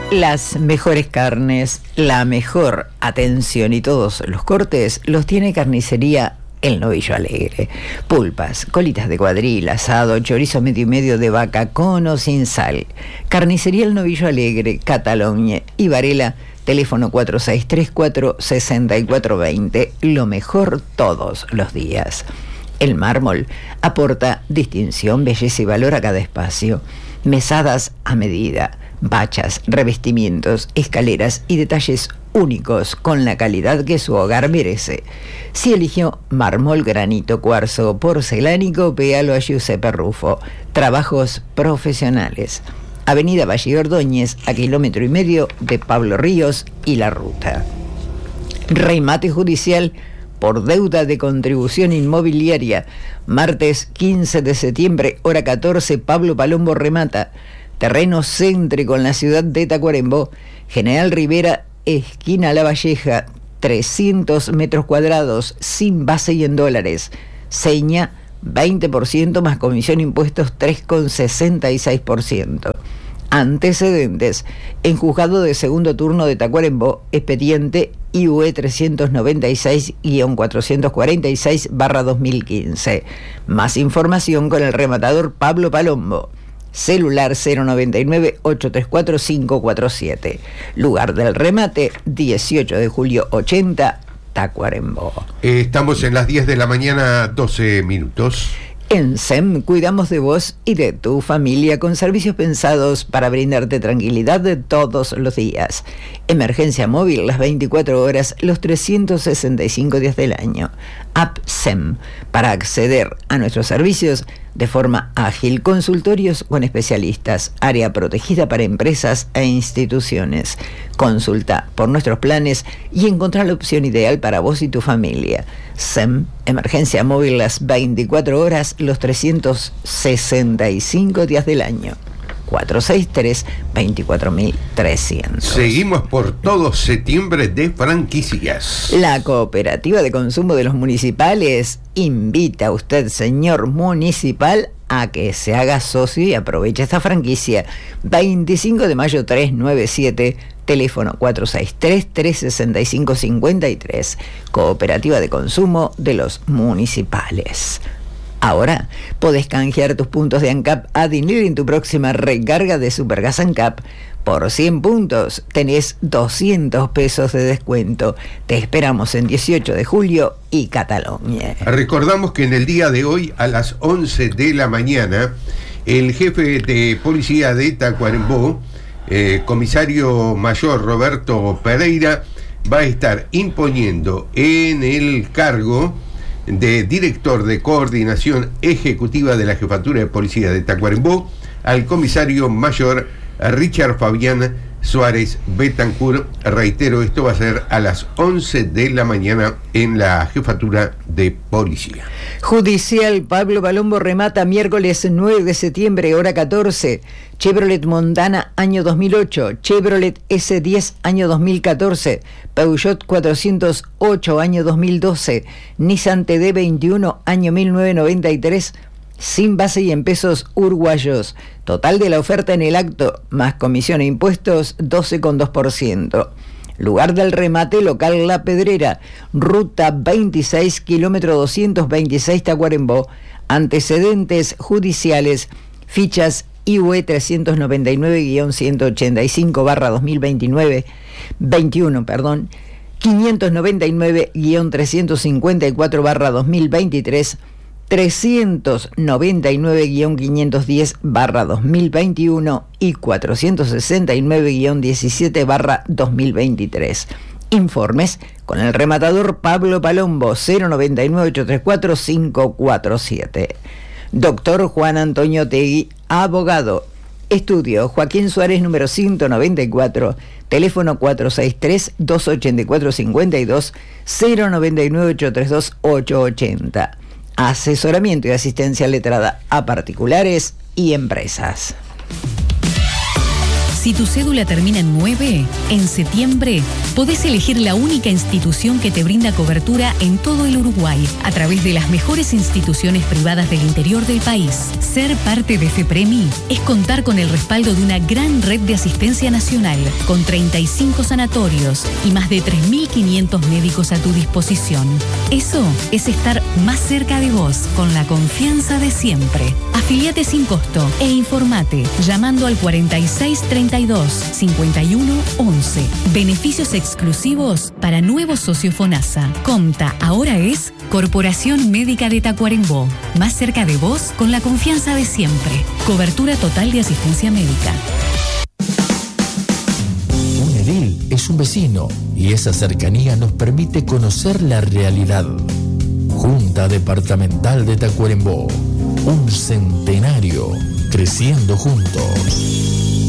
Las mejores carnes, la mejor atención y todos los cortes los tiene Carnicería El Novillo Alegre. Pulpas, colitas de cuadril, asado, chorizo medio y medio de vaca con o sin sal. Carnicería El Novillo Alegre, Cataluña y Varela, teléfono 4634-6420. Lo mejor todos los días. El mármol aporta distinción, belleza y valor a cada espacio. Mesadas a medida, bachas, revestimientos, escaleras y detalles únicos con la calidad que su hogar merece. Si eligió mármol, granito, cuarzo o porcelánico, véalo a Giuseppe Rufo. Trabajos profesionales. Avenida Valle Ordóñez, a 1,5 kilómetros de Pablo Ríos y La Ruta. Remate judicial por deuda de contribución inmobiliaria. Martes 15 de septiembre, hora 14, Pablo Palombo remata. Terreno céntrico en la ciudad de Tacuarembó. General Rivera, esquina La Valleja, 300 metros cuadrados, sin base y en dólares. Seña 20% más comisión impuestos 3,66%. Antecedentes: en juzgado de segundo turno de Tacuarembó, expediente IUE 396-446/2015. Más información con el rematador Pablo Palombo. Celular 099-834-547. Lugar del remate, 18 de julio 80, Tacuarembó. Estamos en las 10 de la mañana, 12 minutos. En SEM cuidamos de vos y de tu familia con servicios pensados para brindarte tranquilidad de todos los días. Emergencia móvil las 24 horas, los 365 días del año. App SEM para acceder a nuestros servicios de forma ágil. Consultorios con especialistas. Área protegida para empresas e instituciones. Consulta por nuestros planes y encontrar la opción ideal para vos y tu familia. SEM, emergencia móvil las 24 horas, los 365 días del año. 463-24300. Seguimos por todo septiembre de franquicias. La Cooperativa de Consumo de los Municipales invita a usted, señor municipal, a que se haga socio y aproveche esta franquicia. 25 de mayo 397, teléfono 463-365-53. Cooperativa de Consumo de los Municipales. Ahora podés canjear tus puntos de ANCAP a dinero en tu próxima recarga de Supergas ANCAP. Por 100 puntos tenés 200 pesos de descuento. Te esperamos en 18 de julio y Cataluña. Recordamos que en el día de hoy, a las 11 de la mañana, el jefe de policía de Tacuarembó, comisario mayor Roberto Pereira, va a estar imponiendo en el cargo de director de coordinación ejecutiva de la Jefatura de Policía de Tacuarembó al comisario mayor Richard Fabián Suárez Betancourt. Reitero, esto va a ser a las 11 de la mañana en la Jefatura de Policía. Judicial Pablo Palombo remata miércoles 9 de septiembre, hora 14. Chevrolet Montana, año 2008. Chevrolet S10, año 2014. Peugeot 408, año 2012. Nissan TD21, año 1993. Sin base y en pesos uruguayos. Total de la oferta en el acto, más comisión e impuestos, 12,2%. Lugar del remate, local La Pedrera. Ruta 26, kilómetro 226, Tacuarembó. Antecedentes judiciales. Fichas IUE 399-185/2021, 599-354/2023, 399-510/2021 y 469-17/2023. Informes con el rematador Pablo Palombo, 099-834-547. Doctor Juan Antonio Tegui, abogado. Estudio Joaquín Suárez, número 194, teléfono 463-284-52, 099-832-880. Asesoramiento y asistencia letrada a particulares y empresas. Si tu cédula termina en 9, en septiembre podés elegir la única institución que te brinda cobertura en todo el Uruguay a través de las mejores instituciones privadas del interior del país. Ser parte de FEPREMI es contar con el respaldo de una gran red de asistencia nacional, con 35 sanatorios y más de 3.500 médicos a tu disposición. Eso es estar más cerca de vos, con la confianza de siempre. Afiliate sin costo e informate llamando al 4632 51 11. Beneficios exclusivos para nuevos socios FONASA. Comta ahora es Corporación Médica de Tacuarembó. Más cerca de vos, con la confianza de siempre. Cobertura total de asistencia médica. Un edil es un vecino y esa cercanía nos permite conocer la realidad. Junta Departamental de Tacuarembó. Un centenario creciendo juntos.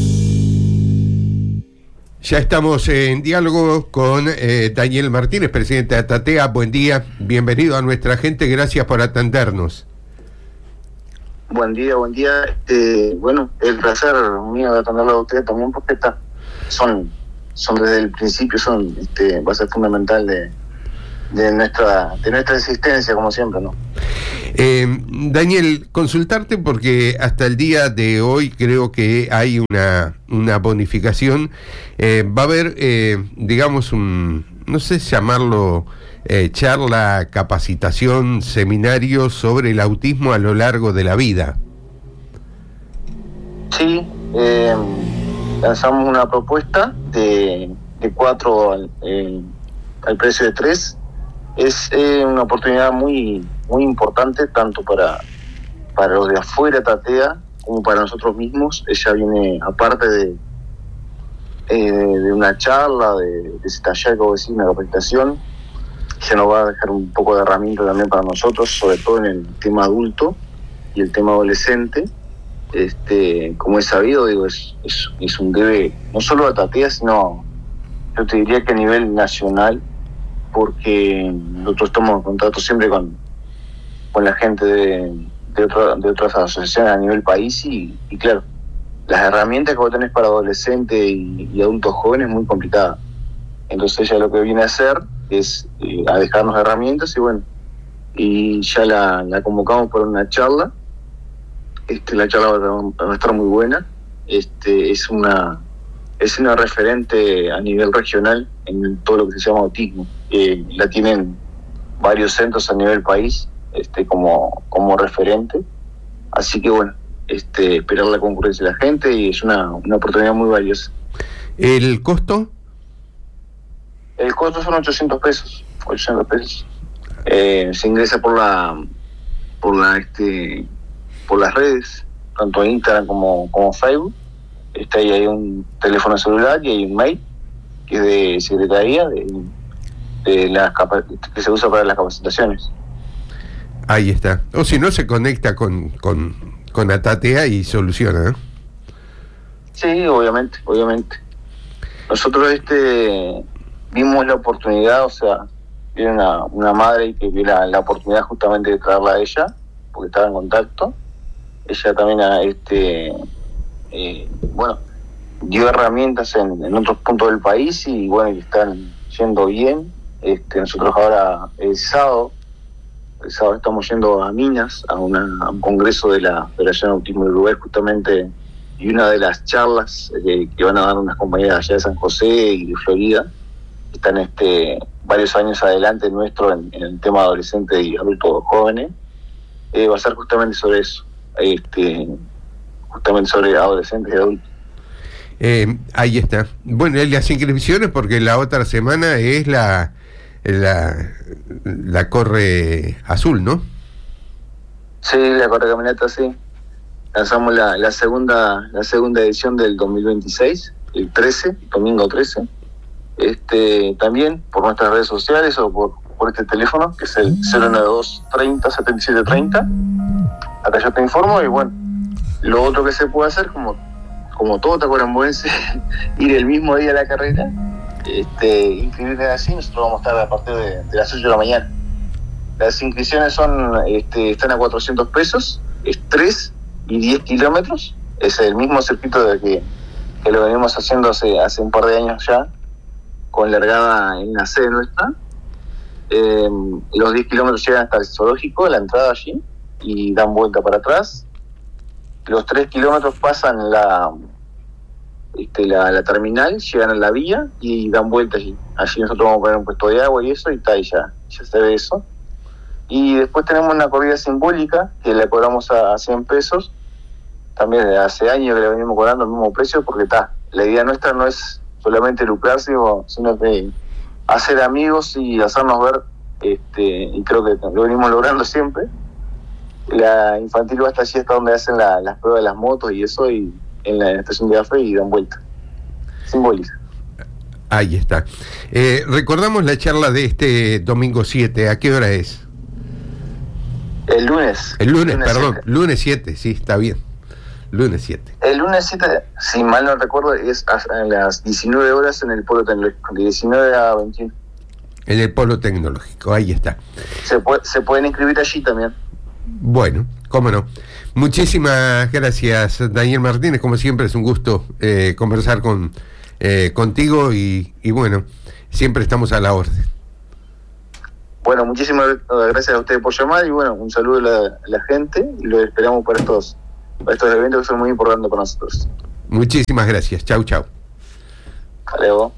Ya estamos en diálogo con Daniel Martínez, presidente de Atatea. Buen día, bienvenido a nuestra gente, gracias por atendernos. Buen día. Bueno, el placer mío de atenderlo a usted también, porque son desde el principio, va a ser fundamental de nuestra existencia, como siempre, ¿no? Daniel, consultarte porque hasta el día de hoy creo que hay una bonificación. Va a haber, digamos, no sé llamarlo charla, capacitación, seminario sobre el autismo a lo largo de la vida. Sí, lanzamos una propuesta de 4 al precio de 3. Es una oportunidad muy importante tanto para los de afuera, Tatea, como para nosotros mismos. Ella viene, aparte de una charla, de ese taller, como decir, una capacitación, que nos va a dejar un poco de herramienta también para nosotros, sobre todo en el tema adulto y el tema adolescente. Como es sabido, digo, es un debe no solo a Tatea, sino yo te diría que a nivel nacional, porque nosotros estamos en contacto siempre con la gente de otras asociaciones a nivel país y claro, las herramientas que vos tenés para adolescentes y adultos jóvenes es muy complicada. Entonces ella lo que viene a hacer es a dejarnos herramientas y ya la convocamos para una charla. La charla va a estar muy buena. Es una referente a nivel regional en todo lo que se llama autismo. La tienen varios centros a nivel país como referente. Así que esperar la concurrencia de la gente y es una oportunidad muy valiosa. ¿El costo? El costo son 800 pesos. Se ingresa por las redes, tanto en Instagram como Facebook. Ahí hay un teléfono celular y hay un mail que es de secretaría que se usa para las capacitaciones. Ahí está. O si no, se conecta con Atatea y soluciona, ¿no? Sí, obviamente. Nosotros vimos la oportunidad, o sea, viene una madre que vio la oportunidad justamente de traerla a ella, porque estaba en contacto. Ella también dio herramientas en otros puntos del país y que están yendo bien. Nosotros ahora el sábado estamos yendo a Minas a un congreso de la Federación de Autismo de Uruguay justamente, y una de las charlas que van a dar unas compañeras allá de San José y de Florida, están varios años adelante nuestro en el tema adolescente y adultos jóvenes, va a ser justamente sobre eso, justamente sobre adolescentes y adultos. Ahí está. Bueno, las inscripciones, porque la otra semana es la Corre Azul, ¿no? Sí, la Corre Caminata, sí. Lanzamos la segunda edición del 2026, el 13, domingo 13. También por nuestras redes sociales o por este teléfono, que es el 092 30 77 30. Acá yo te informo y lo otro que se puede hacer, como todo tacuarembóense, ir el mismo día a la carrera, inscribirse así. Nosotros vamos a estar a partir de las 8 de la mañana. Las inscripciones están a 400 pesos, es 3 y 10 kilómetros, es el mismo circuito que lo venimos haciendo hace un par de años ya, con largada en la sede nuestra. Los 10 kilómetros llegan hasta el zoológico, la entrada allí, y dan vuelta para atrás. Los 3 kilómetros pasan la terminal, llegan a la vía y dan vuelta allí. Allí nosotros vamos a poner un puesto de agua y eso, y ya se ve eso. Y después tenemos una corrida simbólica que la cobramos a 100 pesos. También desde hace años que le venimos cobrando el mismo precio, porque la idea nuestra no es solamente lucrarse, sino que hacer amigos y hacernos ver, y creo que lo venimos logrando siempre. La infantil va hasta allí, hasta donde hacen las pruebas de las motos y eso, y en la estación de AFE, y dan vuelta. Simbólica. Ahí está. Recordamos la charla de este domingo 7, ¿a qué hora es? El lunes. Perdón, 7. lunes 7, sí, está bien. Lunes 7. El lunes 7, si mal no recuerdo, es a las 19 horas en el Polo Tecnológico, de 19 a 21. En el Polo Tecnológico, ahí está. Se pueden inscribir allí también. Bueno, cómo no. Muchísimas gracias, Daniel Martínez. Como siempre es un gusto conversar contigo y bueno, siempre estamos a la orden. Bueno, muchísimas gracias a ustedes por llamar y bueno, un saludo a la gente y lo esperamos para estos eventos que son muy importantes para nosotros. Muchísimas gracias. Chau, chau. Hasta luego.